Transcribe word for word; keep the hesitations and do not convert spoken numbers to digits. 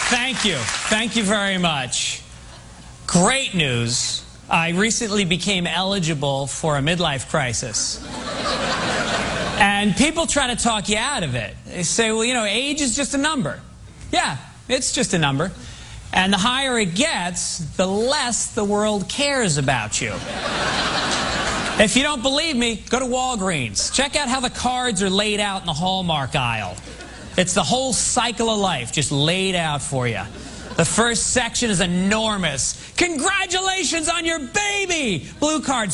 Thank you. Thank you very much. Great news. I recently became eligible for a midlife crisis. And people try to talk you out of it. They say, well, you know, age is just a number. Yeah, it's just a number. And the higher it gets, the less the world cares about you. If you don't believe me, go to Walgreens. Check out how the cards are laid out in the Hallmark aisle. It's the whole cycle of life just laid out for you. The first section is enormous. Congratulations on your baby! Blue cards